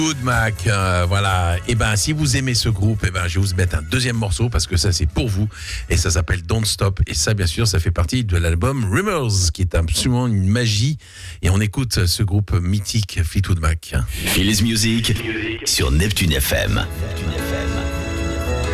Fleetwood Mac, voilà. Et ben, si vous aimez ce groupe, je vais vous mettre un deuxième morceau parce que ça c'est pour vous et ça s'appelle Don't Stop et ça bien sûr ça fait partie de l'album Rumors qui est absolument une magie et on écoute ce groupe mythique Fleetwood Mac. Philiz Music sur Neptune FM.